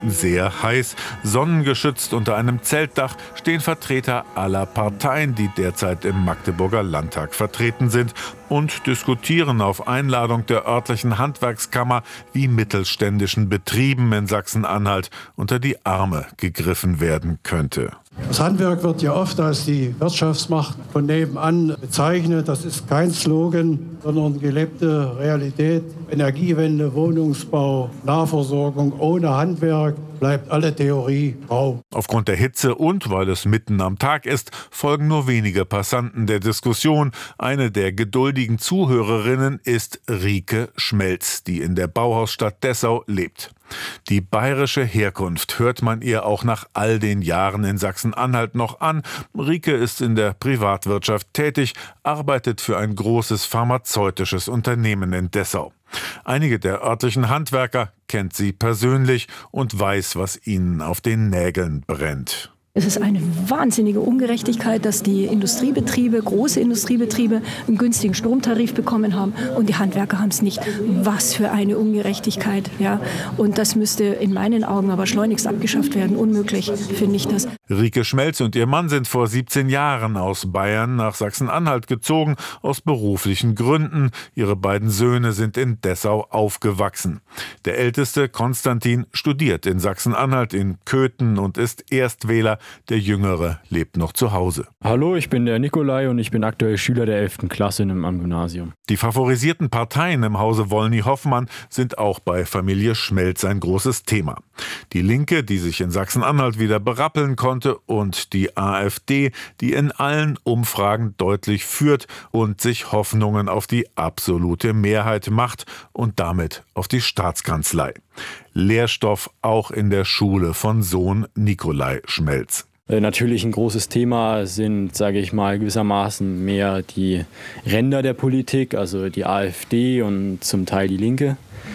Sehr heiß, sonnengeschützt unter einem Zeltdach stehen Vertreter aller Parteien, die derzeit im Magdeburger Landtag vertreten sind, und diskutieren auf Einladung der örtlichen Handwerkskammer, wie mittelständischen Betrieben in Sachsen-Anhalt unter die Arme gegriffen werden könnte. Das Handwerk wird ja oft als die Wirtschaftsmacht von nebenan bezeichnet. Das ist kein Slogan, sondern gelebte Realität. Energiewende, Wohnungsbau, Nahversorgung ohne Handwerk bleibt alle Theorie grau. Aufgrund der Hitze und weil es mitten am Tag ist, folgen nur wenige Passanten der Diskussion. Eine der geduldigen Zuhörerinnen ist Rike Schmelz, die in der Bauhausstadt Dessau lebt. Die bayerische Herkunft hört man ihr auch nach all den Jahren in Sachsen-Anhalt noch an. Rike ist in der Privatwirtschaft tätig, arbeitet für ein großes pharmazeutisches Unternehmen in Dessau. Einige der örtlichen Handwerker kennt sie persönlich und weiß, was ihnen auf den Nägeln brennt. Es ist eine wahnsinnige Ungerechtigkeit, dass die Industriebetriebe, große Industriebetriebe, einen günstigen Stromtarif bekommen haben und die Handwerker haben es nicht. Was für eine Ungerechtigkeit. Ja. Und das müsste in meinen Augen aber schleunigst abgeschafft werden. Unmöglich, finde ich das. Rike Schmelz und ihr Mann sind vor 17 Jahren aus Bayern nach Sachsen-Anhalt gezogen, aus beruflichen Gründen. Ihre beiden Söhne sind in Dessau aufgewachsen. Der älteste, Konstantin, studiert in Sachsen-Anhalt in Köthen und ist Erstwähler. Der Jüngere lebt noch zu Hause. Hallo, ich bin der Nikolai und ich bin aktuell Schüler der 11. Klasse am Gymnasium. Die favorisierten Parteien im Hause Wollny-Hoffmann sind auch bei Familie Schmelz ein großes Thema. Die Linke, die sich in Sachsen-Anhalt wieder berappeln konnte, und die AfD, die in allen Umfragen deutlich führt und sich Hoffnungen auf die absolute Mehrheit macht und damit auf die Staatskanzlei. Lehrstoff auch in der Schule von Sohn Nikolai Schmelz. Natürlich ein großes Thema sind, sage ich mal, gewissermaßen mehr die Ränder der Politik, also die AfD und zum Teil die Linke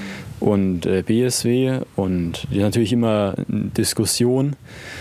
und BSW. Und die natürlich immer eine Diskussion.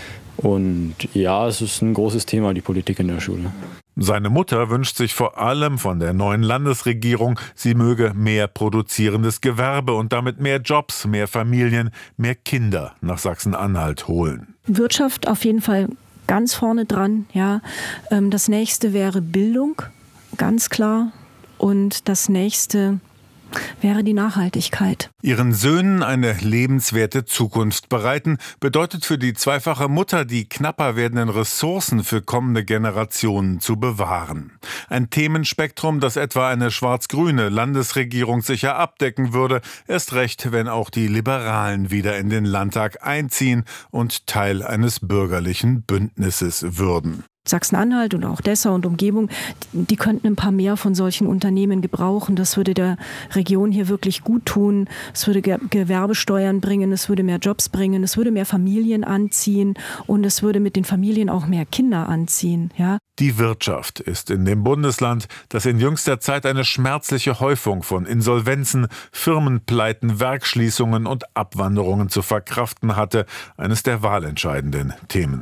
Und ja, es ist ein großes Thema, die Politik in der Schule. Seine Mutter wünscht sich vor allem von der neuen Landesregierung, sie möge mehr produzierendes Gewerbe und damit mehr Jobs, mehr Familien, mehr Kinder nach Sachsen-Anhalt holen. Wirtschaft auf jeden Fall ganz vorne dran. Ja. Das nächste wäre Bildung, ganz klar. Und das nächste wäre die Nachhaltigkeit. Ihren Söhnen eine lebenswerte Zukunft bereiten, bedeutet für die zweifache Mutter, die knapper werdenden Ressourcen für kommende Generationen zu bewahren. Ein Themenspektrum, das etwa eine schwarz-grüne Landesregierung sicher abdecken würde, erst recht, wenn auch die Liberalen wieder in den Landtag einziehen und Teil eines bürgerlichen Bündnisses würden. Sachsen-Anhalt und auch Dessau und Umgebung, die könnten ein paar mehr von solchen Unternehmen gebrauchen. Das würde der Region hier wirklich gut tun. Es würde Gewerbesteuern bringen, es würde mehr Jobs bringen, es würde mehr Familien anziehen und es würde mit den Familien auch mehr Kinder anziehen. Ja? Die Wirtschaft ist in dem Bundesland, das in jüngster Zeit eine schmerzliche Häufung von Insolvenzen, Firmenpleiten, Werksschließungen und Abwanderungen zu verkraften hatte, eines der wahlentscheidenden Themen.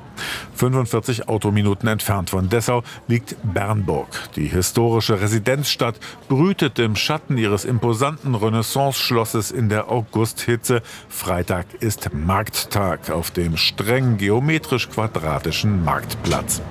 45 Autominuten entfernt von Dessau liegt Bernburg. Die historische Residenzstadt brütet im Schatten ihres imposanten Renaissance-Schlosses in der Augusthitze. Freitag ist Markttag auf dem streng geometrisch-quadratischen Marktplatz.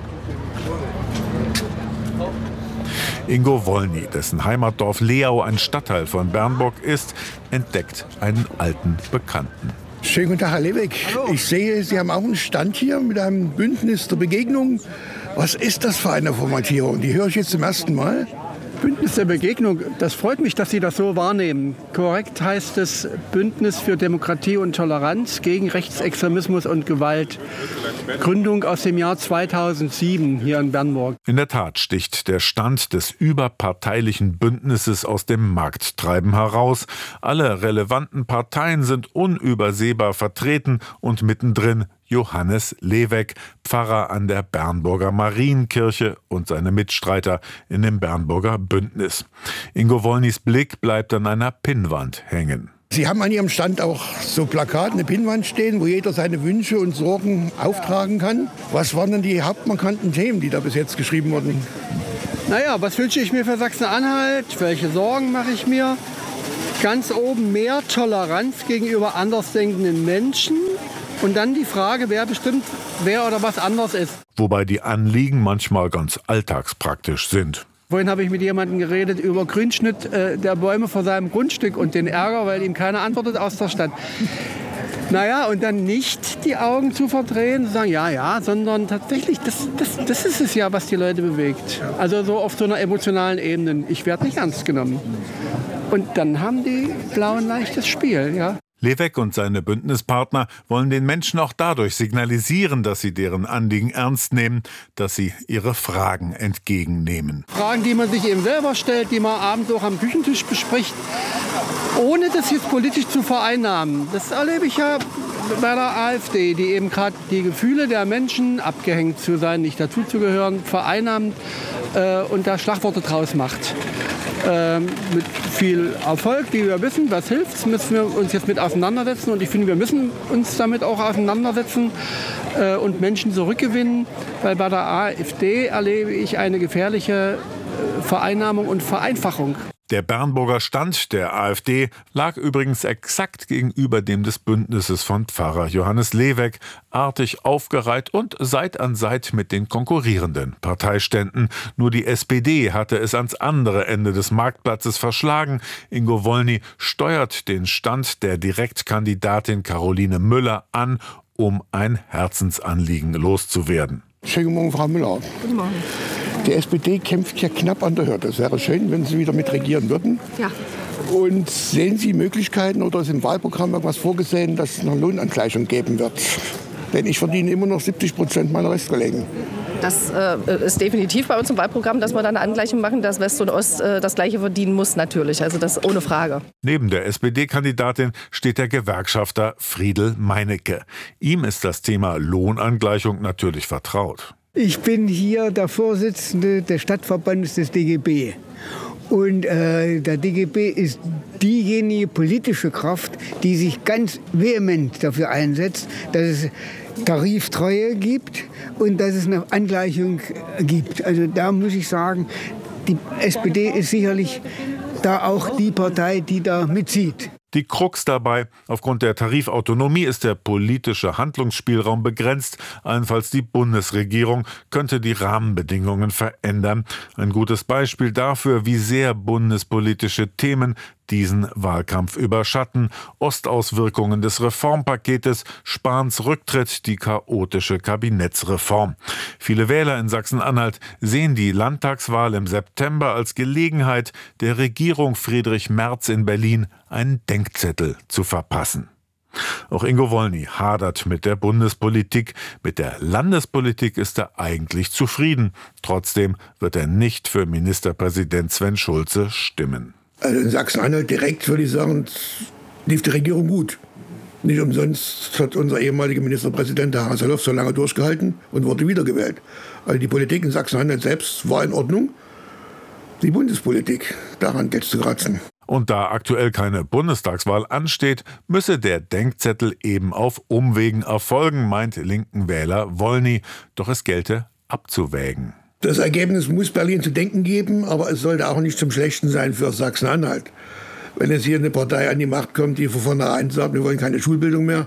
Ingo Wollny, dessen Heimatdorf Leau ein Stadtteil von Bernburg ist, entdeckt einen alten Bekannten. Schönen guten Tag, Herr Lebeck. Hallo. Ich sehe, Sie haben auch einen Stand hier mit einem Bündnis der Begegnung. Was ist das für eine Formatierung? Die höre ich jetzt zum ersten Mal. Bündnis der Begegnung, das freut mich, dass Sie das so wahrnehmen. Korrekt heißt es Bündnis für Demokratie und Toleranz gegen Rechtsextremismus und Gewalt. Gründung aus dem Jahr 2007 hier in Bernburg. In der Tat sticht der Stand des überparteilichen Bündnisses aus dem Markttreiben heraus. Alle relevanten Parteien sind unübersehbar vertreten und mittendrin Johannes Leweck, Pfarrer an der Bernburger Marienkirche und seine Mitstreiter in dem Bernburger Bündnis. Ingo Wollnys Blick bleibt an einer Pinnwand hängen. Sie haben an Ihrem Stand auch so Plakate, eine Pinnwand stehen, wo jeder seine Wünsche und Sorgen auftragen kann. Was waren denn die hauptmarkanten Themen, die da bis jetzt geschrieben wurden? Naja, was wünsche ich mir für Sachsen-Anhalt? Welche Sorgen mache ich mir? Ganz oben mehr Toleranz gegenüber andersdenkenden Menschen. Und dann die Frage, wer bestimmt, wer oder was anders ist. Wobei die Anliegen manchmal ganz alltagspraktisch sind. Vorhin habe ich mit jemandem geredet über Grünschnitt der Bäume vor seinem Grundstück und den Ärger, weil ihm keiner antwortet aus der Stadt. Naja, und dann nicht die Augen zu verdrehen, zu sagen, ja, sondern tatsächlich, das ist es ja, was die Leute bewegt. Also so auf so einer emotionalen Ebene. Ich werde nicht ernst genommen. Und dann haben die Blauen leichtes Spiel, ja. Lewek und seine Bündnispartner wollen den Menschen auch dadurch signalisieren, dass sie deren Anliegen ernst nehmen, dass sie ihre Fragen entgegennehmen. Fragen, die man sich eben selber stellt, die man abends auch am Küchentisch bespricht, ohne das jetzt politisch zu vereinnahmen. Das erlebe ich ja bei der AfD, die eben gerade die Gefühle der Menschen, abgehängt zu sein, nicht dazuzugehören, vereinnahmt und da Schlagworte draus macht. Mit viel Erfolg, wie wir wissen, was hilft, müssen wir uns jetzt mit auseinandersetzen. Und ich finde, wir müssen uns damit auch auseinandersetzen und Menschen zurückgewinnen. Weil bei der AfD erlebe ich eine gefährliche Vereinnahmung und Vereinfachung. Der Bernburger Stand der AfD lag übrigens exakt gegenüber dem des Bündnisses von Pfarrer Johannes Lewek, artig aufgereiht und Seit an Seit mit den konkurrierenden Parteiständen. Nur die SPD hatte es ans andere Ende des Marktplatzes verschlagen. Ingo Wolny steuert den Stand der Direktkandidatin Caroline Müller an, um ein Herzensanliegen loszuwerden. Schönen guten Morgen, Frau Müller. Guten Morgen. Die SPD kämpft ja knapp an der Hürde. Es wäre schön, wenn Sie wieder mit regieren würden. Ja. Und sehen Sie Möglichkeiten oder ist im Wahlprogramm etwas vorgesehen, dass es eine Lohnangleichung geben wird? Denn ich verdiene immer noch 70% meiner Restkollegen. Das ist definitiv bei uns im Wahlprogramm, dass wir da eine Angleichung machen, dass West und Ost das Gleiche verdienen muss natürlich. Also das ohne Frage. Neben der SPD-Kandidatin steht der Gewerkschafter Friedel Meinecke. Ihm ist das Thema Lohnangleichung natürlich vertraut. Ich bin hier der Vorsitzende des Stadtverbandes des DGB. Und der DGB ist diejenige politische Kraft, die sich ganz vehement dafür einsetzt, dass es Tariftreue gibt und dass es eine Angleichung gibt. Also da muss ich sagen, die SPD ist sicherlich da auch die Partei, die da mitzieht. Die Krux dabei: Aufgrund der Tarifautonomie ist der politische Handlungsspielraum begrenzt. Allenfalls die Bundesregierung könnte die Rahmenbedingungen verändern. Ein gutes Beispiel dafür, wie sehr bundespolitische Themen diesen Wahlkampf überschatten. Ostauswirkungen des Reformpaketes, Spahns Rücktritt, die chaotische Kabinettsreform. Viele Wähler in Sachsen-Anhalt sehen die Landtagswahl im September als Gelegenheit, der Regierung Friedrich Merz in Berlin einen Denkzettel zu verpassen. Auch Ingo Wolny hadert mit der Bundespolitik. Mit der Landespolitik ist er eigentlich zufrieden. Trotzdem wird er nicht für Ministerpräsident Sven Schulze stimmen. Also in Sachsen-Anhalt direkt würde ich sagen, lief die Regierung gut. Nicht umsonst hat unser ehemaliger Ministerpräsident, der Haseloff, so lange durchgehalten und wurde wiedergewählt. Also die Politik in Sachsen-Anhalt selbst war in Ordnung. Die Bundespolitik, daran gilt es zu kratzen. Und da aktuell keine Bundestagswahl ansteht, müsse der Denkzettel eben auf Umwegen erfolgen, meint linken Wähler Wolny. Doch es gelte abzuwägen. Das Ergebnis muss Berlin zu denken geben, aber es sollte auch nicht zum Schlechten sein für Sachsen-Anhalt. Wenn jetzt hier eine Partei an die Macht kommt, die von vornherein sagt, wir wollen keine Schulbildung mehr,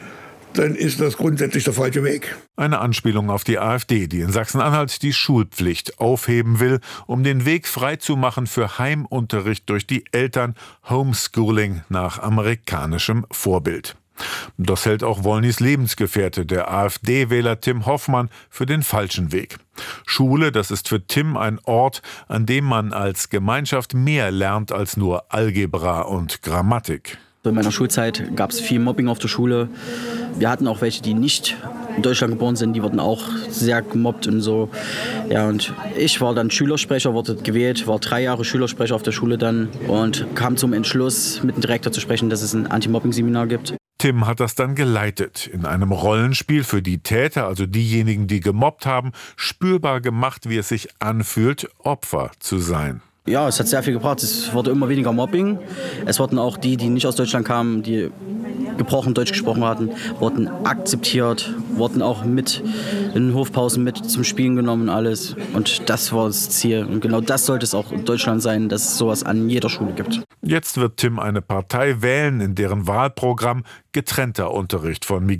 dann ist das grundsätzlich der falsche Weg. Eine Anspielung auf die AfD, die in Sachsen-Anhalt die Schulpflicht aufheben will, um den Weg freizumachen für Heimunterricht durch die Eltern, Homeschooling nach amerikanischem Vorbild. Das hält auch Wolnys Lebensgefährte, der AfD-Wähler Tim Hoffmann, für den falschen Weg. Schule, das ist für Tim ein Ort, an dem man als Gemeinschaft mehr lernt als nur Algebra und Grammatik. In meiner Schulzeit gab es viel Mobbing auf der Schule. Wir hatten auch welche, die nicht in Deutschland geboren sind, die wurden auch sehr gemobbt und so. Ja, und ich war dann Schülersprecher, wurde gewählt, war 3 Jahre Schülersprecher auf der Schule dann und kam zum Entschluss, mit dem Direktor zu sprechen, dass es ein Anti-Mobbing-Seminar gibt. Tim hat das dann geleitet, in einem Rollenspiel für die Täter, also diejenigen, die gemobbt haben, spürbar gemacht, wie es sich anfühlt, Opfer zu sein. Ja, es hat sehr viel gebracht. Es wurde immer weniger Mobbing. Es wurden auch die nicht aus Deutschland kamen, die gebrochen Deutsch gesprochen hatten, wurden akzeptiert, wurden auch mit in den Hofpausen mit zum Spielen genommen und alles. Und das war das Ziel. Und genau das sollte es auch in Deutschland sein, dass es sowas an jeder Schule gibt. Jetzt wird Tim eine Partei wählen, in deren Wahlprogramm getrennter Unterricht von Migration